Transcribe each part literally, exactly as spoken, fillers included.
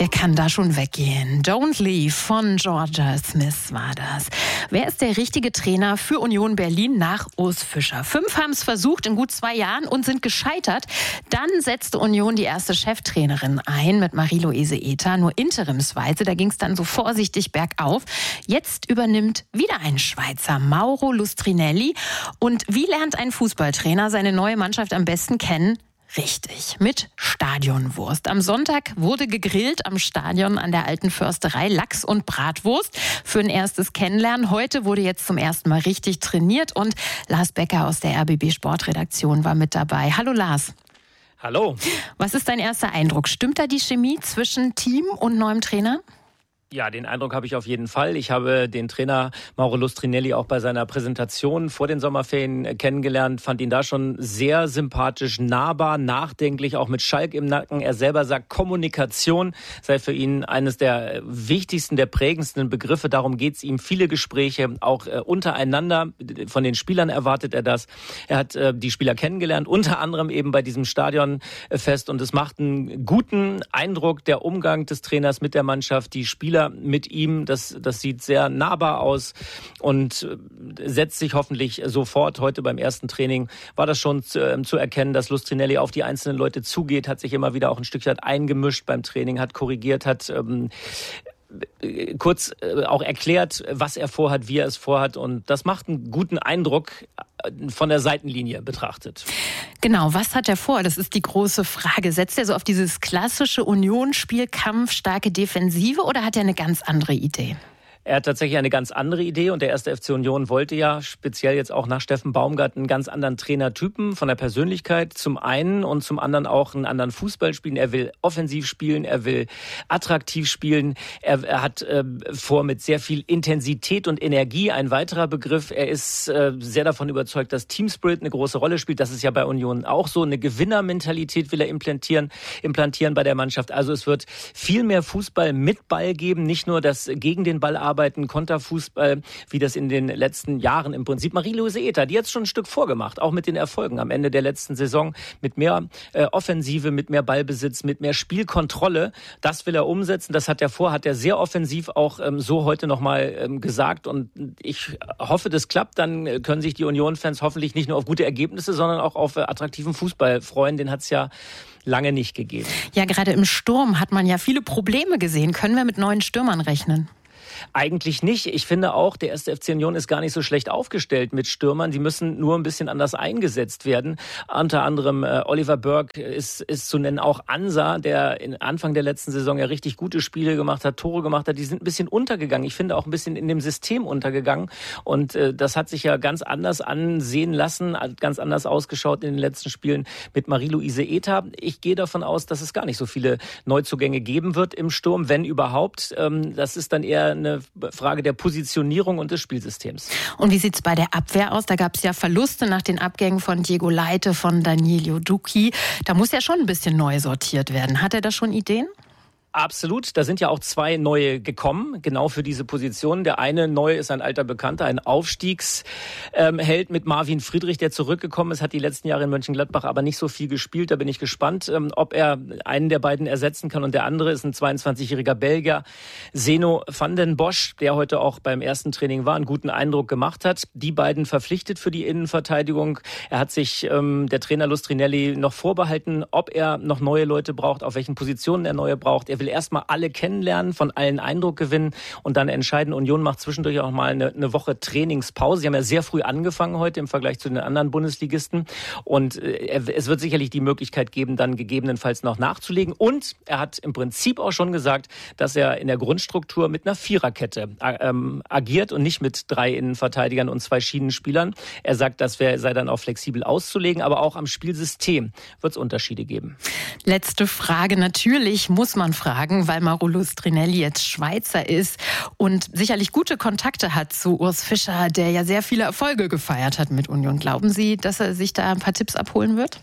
Wer kann da schon weggehen? Don't Leave von Jorja Smith war das. Wer ist der richtige Trainer für Union Berlin nach Urs Fischer? Fünf haben es versucht in gut zwei Jahren und sind gescheitert. Dann setzte Union die erste Cheftrainerin ein mit Marie-Louise Ether, nur interimsweise. Da ging es dann so vorsichtig bergauf. Jetzt übernimmt wieder ein Schweizer, Mauro Lustrinelli. Und wie lernt ein Fußballtrainer seine neue Mannschaft am besten kennen? Richtig, mit Stadionwurst. Am Sonntag wurde gegrillt am Stadion an der Alten Försterei, Lachs und Bratwurst für ein erstes Kennenlernen. Heute wurde jetzt zum ersten Mal richtig trainiert und Lars Becker aus der R B B Sportredaktion war mit dabei. Hallo Lars. Hallo. Was ist dein erster Eindruck? Stimmt da die Chemie zwischen Team und neuem Trainer? Ja, den Eindruck habe ich auf jeden Fall. Ich habe den Trainer Mauro Lustrinelli auch bei seiner Präsentation vor den Sommerferien kennengelernt, fand ihn da schon sehr sympathisch, nahbar, nachdenklich, auch mit Schalk im Nacken. Er selber sagt, Kommunikation sei für ihn eines der wichtigsten, der prägendsten Begriffe. Darum geht es ihm. Viele Gespräche, auch äh, untereinander. Von den Spielern erwartet er das. Er hat äh, die Spieler kennengelernt, unter anderem eben bei diesem Stadionfest. Und es macht einen guten Eindruck, der Umgang des Trainers mit der Mannschaft, die Spieler mit ihm, das, das sieht sehr nahbar aus und setzt sich hoffentlich sofort. Heute beim ersten Training war das schon zu, äh, zu erkennen, dass Lustrinelli auf die einzelnen Leute zugeht, hat sich immer wieder auch ein Stückchen eingemischt beim Training, hat korrigiert, hat ähm, kurz äh, auch erklärt, was er vorhat, wie er es vorhat, und das macht einen guten Eindruck von der Seitenlinie betrachtet. Genau, was hat er vor? Das ist die große Frage. Setzt er so auf dieses klassische Unionsspiel, Kampf, starke Defensive, oder hat er eine ganz andere Idee? Er hat tatsächlich eine ganz andere Idee, und der erste F C Union wollte ja speziell jetzt auch nach Steffen Baumgart einen ganz anderen Trainertypen von der Persönlichkeit zum einen und zum anderen auch einen anderen Fußball spielen. Er will offensiv spielen, er will attraktiv spielen, er, er hat äh, vor mit sehr viel Intensität und Energie, ein weiterer Begriff. Er ist äh, sehr davon überzeugt, dass Teamspirit eine große Rolle spielt. Das ist ja bei Union auch so. Eine Gewinnermentalität will er implantieren, implantieren bei der Mannschaft. Also es wird viel mehr Fußball mit Ball geben, nicht nur das gegen den Ball arbeiten, Konterfußball, wie das in den letzten Jahren im Prinzip Marie-Louise Ether, die hat schon ein Stück vorgemacht, auch mit den Erfolgen am Ende der letzten Saison, mit mehr äh, Offensive, mit mehr Ballbesitz, mit mehr Spielkontrolle. Das will er umsetzen, das hat er vor, hat er sehr offensiv auch ähm, so heute nochmal ähm, gesagt, und ich hoffe, das klappt. Dann können sich die Union-Fans hoffentlich nicht nur auf gute Ergebnisse, sondern auch auf äh, attraktiven Fußball freuen. Den hat es ja lange nicht gegeben. Ja, gerade im Sturm hat man ja viele Probleme gesehen. Können wir mit neuen Stürmern rechnen? Eigentlich nicht. Ich finde auch, der erste F C Union ist gar nicht so schlecht aufgestellt mit Stürmern. Die müssen nur ein bisschen anders eingesetzt werden. Unter anderem äh, Oliver Burke ist, ist zu nennen, auch Ansa, der in Anfang der letzten Saison ja richtig gute Spiele gemacht hat, Tore gemacht hat. Die sind ein bisschen untergegangen. Ich finde auch ein bisschen in dem System untergegangen. Und äh, das hat sich ja ganz anders ansehen lassen, hat ganz anders ausgeschaut in den letzten Spielen mit Marie-Louise Ether. Ich gehe davon aus, dass es gar nicht so viele Neuzugänge geben wird im Sturm, wenn überhaupt. Ähm, das ist dann eher eine Frage der Positionierung und des Spielsystems. Und wie sieht es bei der Abwehr aus? Da gab es ja Verluste nach den Abgängen von Diego Leite, von Danilo Ducchi. Da muss ja schon ein bisschen neu sortiert werden. Hat er da schon Ideen? Absolut. Da sind ja auch zwei neue gekommen, genau für diese Position. Der eine neue ist ein alter Bekannter, ein Aufstiegsheld mit Marvin Friedrich, der zurückgekommen ist, hat die letzten Jahre in Mönchengladbach aber nicht so viel gespielt. Da bin ich gespannt, ob er einen der beiden ersetzen kann. Und der andere ist ein zweiundzwanzigjähriger Belgier, Zeno van den Bosch, der heute auch beim ersten Training war, einen guten Eindruck gemacht hat. Die beiden verpflichtet für die Innenverteidigung. Er hat sich ähm, der Trainer Lustrinelli noch vorbehalten, ob er noch neue Leute braucht, auf welchen Positionen er neue braucht. Er will erstmal alle kennenlernen, von allen Eindruck gewinnen und dann entscheiden. Union macht zwischendurch auch mal eine, eine Woche Trainingspause. Sie haben ja sehr früh angefangen heute im Vergleich zu den anderen Bundesligisten. Und äh, es wird sicherlich die Möglichkeit geben, dann gegebenenfalls noch nachzulegen. Und er hat im Prinzip auch schon gesagt, dass er in der Grundstruktur mit einer Viererkette äh, ähm, agiert und nicht mit drei Innenverteidigern und zwei Schienenspielern. Er sagt, das wär, sei dann auch flexibel auszulegen, aber auch am Spielsystem wird es Unterschiede geben. Letzte Frage. Natürlich muss man fragen, weil Mauro Lustrinelli jetzt Schweizer ist und sicherlich gute Kontakte hat zu Urs Fischer, der ja sehr viele Erfolge gefeiert hat mit Union. Glauben Sie, dass er sich da ein paar Tipps abholen wird?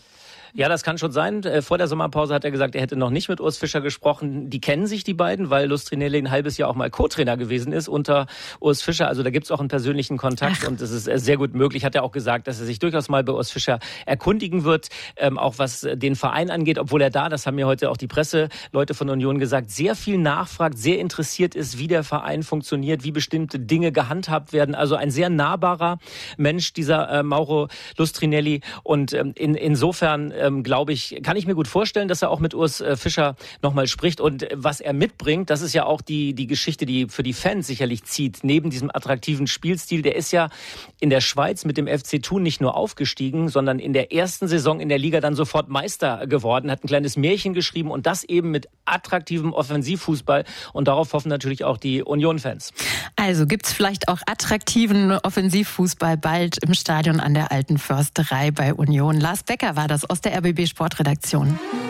Ja, das kann schon sein. Vor der Sommerpause hat er gesagt, er hätte noch nicht mit Urs Fischer gesprochen. Die kennen sich, die beiden, weil Lustrinelli ein halbes Jahr auch mal Co-Trainer gewesen ist unter Urs Fischer. Also da gibt's auch einen persönlichen Kontakt. Ach. Und es ist sehr gut möglich. Hat er auch gesagt, dass er sich durchaus mal bei Urs Fischer erkundigen wird, ähm, auch was den Verein angeht, obwohl er da, das haben mir heute auch die Presseleute von Union gesagt, sehr viel nachfragt, sehr interessiert ist, wie der Verein funktioniert, wie bestimmte Dinge gehandhabt werden. Also ein sehr nahbarer Mensch, dieser äh, Mauro Lustrinelli. Und ähm, in, insofern Ähm, glaube ich, kann ich mir gut vorstellen, dass er auch mit Urs äh, Fischer nochmal spricht. Und was er mitbringt, das ist ja auch die, die Geschichte, die für die Fans sicherlich zieht. Neben diesem attraktiven Spielstil, der ist ja in der Schweiz mit dem F C Thun nicht nur aufgestiegen, sondern in der ersten Saison in der Liga dann sofort Meister geworden, hat ein kleines Märchen geschrieben und das eben mit attraktivem Offensivfußball. Und darauf hoffen natürlich auch die Union-Fans. Also gibt's vielleicht auch attraktiven Offensivfußball bald im Stadion an der Alten Försterei bei Union. Lars Becker war das aus der R B B Sportredaktion.